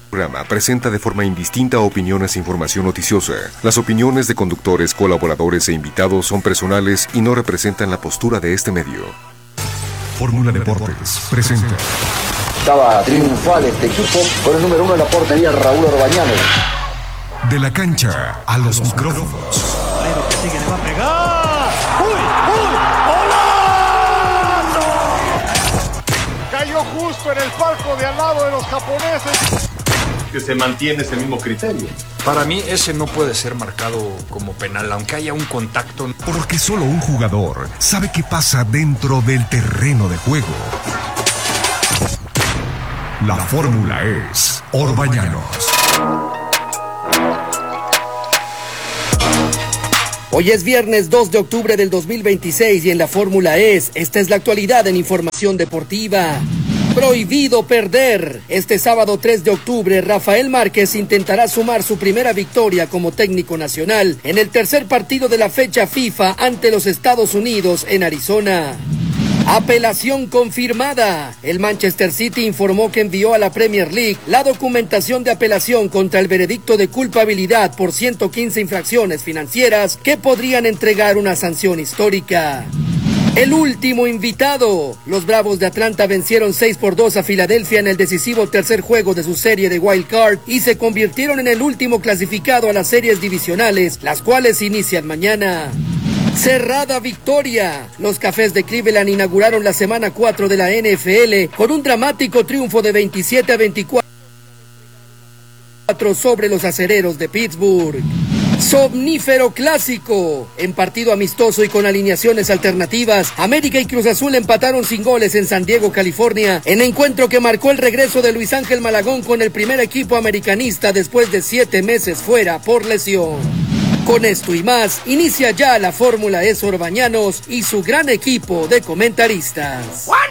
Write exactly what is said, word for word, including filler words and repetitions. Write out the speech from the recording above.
Programa presenta de forma indistinta opiniones e información noticiosa. Las opiniones de conductores, colaboradores e invitados son personales y no representan la postura de este medio. Fórmula Deportes presenta. Estaba triunfal este equipo con el número uno de la portería, Raúl Orbañano. De la cancha a los micrófonos. Pero que sigue, le va a pegar. ¡Uy! ¡Uy! ¡Golazo! Cayó justo en el palco de al lado de los japoneses. Que se mantiene ese mismo criterio. Para mí ese no puede ser marcado como penal, aunque haya un contacto. Porque solo un jugador sabe qué pasa dentro del terreno de juego. La fórmula es Orbañanos. Hoy es viernes dos de octubre del dos mil veintiséis y en la fórmula es, esta es la actualidad en información deportiva. Prohibido perder. Este sábado tres de octubre, Rafael Márquez intentará sumar su primera victoria como técnico nacional en el tercer partido de la fecha FIFA ante los Estados Unidos en Arizona. Apelación confirmada. El Manchester City informó que envió a la Premier League la documentación de apelación contra el veredicto de culpabilidad por ciento quince infracciones financieras que podrían entregar una sanción histórica. El último invitado. Los Bravos de Atlanta vencieron seis por dos a Filadelfia en el decisivo tercer juego de su serie de Wild Card y se convirtieron en el último clasificado a las series divisionales, las cuales inician mañana. Cerrada victoria. Los Cafés de Cleveland inauguraron la semana cuatro de la N F L con un dramático triunfo de veintisiete a veinticuatro sobre los Acereros de Pittsburgh. Somnífero clásico. En partido amistoso y con alineaciones alternativas, América y Cruz Azul empataron sin goles en San Diego, California, en encuentro que marcó el regreso de Luis Ángel Malagón con el primer equipo americanista después de siete meses fuera por lesión. Con esto y más, inicia ya la Fórmula E Orbañanos y su gran equipo de comentaristas.